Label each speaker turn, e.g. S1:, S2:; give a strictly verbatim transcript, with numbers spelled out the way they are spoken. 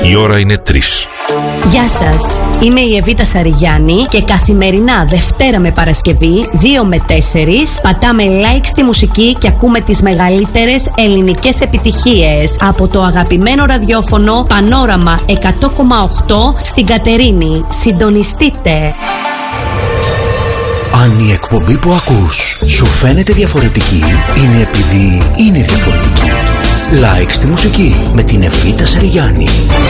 S1: Η ώρα είναι τρεις.
S2: Γεια σας, είμαι η Εβίτα Σαριγιάννη και καθημερινά Δευτέρα με Παρασκευή δύο με τέσσερις πατάμε like στη μουσική και ακούμε τις μεγαλύτερες ελληνικές επιτυχίες από το αγαπημένο ραδιόφωνο Πανόραμα εκατό κόμμα οκτώ στην Κατερίνη. Συντονιστείτε!
S3: Αν η εκπομπή που ακούς σου φαίνεται διαφορετική, είναι επειδή είναι διαφορετική. Like στη μουσική με την Εβίτα Σαριγιάννη.